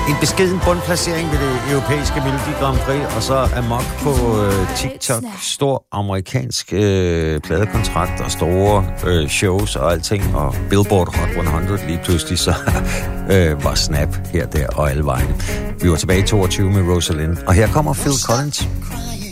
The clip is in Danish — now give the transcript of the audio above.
En beskeden bundplacering ved det europæiske Melodi Grand Prix, og så amok på TikTok. Stor amerikansk pladekontrakt og store shows og alting. Og Billboard Hot 100 lige pludselig, så var Snap her, der og alle vegne. Vi var tilbage i 22 med Rosalind. Og her kommer Phil Collins.